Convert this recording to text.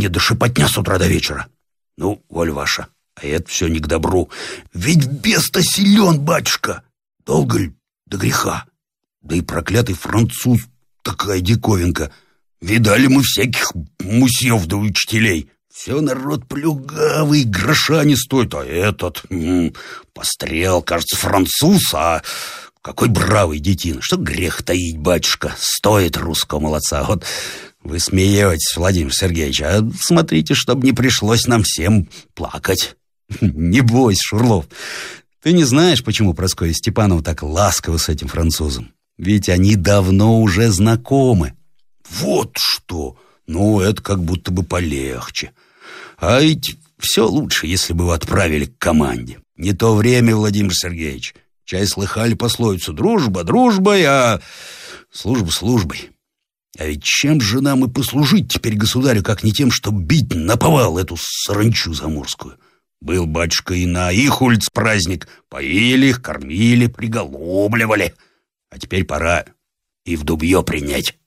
болтовня да шепотня с утра до вечера. Ну, воля ваша, а это все не к добру. Ведь бес-то силен, батюшка. Долго ли до греха? Да и проклятый француз такая диковинка. Видали мы всяких мусьев да учителей. Все народ плюгавый, гроша не стоит. А этот пострел, кажется, француз, а какой бравый детина. Что грех таить, батюшка, стоит русского молодца. Вот вы смеетесь, Владимир Сергеевич, а смотрите, чтобы не пришлось нам всем плакать. Не бойся, Шурлов. Ты не знаешь, почему Прасковья Степанова так ласково с этим французом? Ведь они давно уже знакомы. Вот что! Ну, это как будто бы полегче. А ведь все лучше, если бы вы отправили к команде. Не то время, Владимир Сергеевич. Чай слыхали пословицу: дружба дружбой, а служба службой. А ведь чем же нам и послужить теперь государю, как не тем, чтобы бить наповал эту саранчу заморскую? Был, батюшка, и на их улиц праздник. Поили их, кормили, приголубливали. А теперь пора и в дубье принять.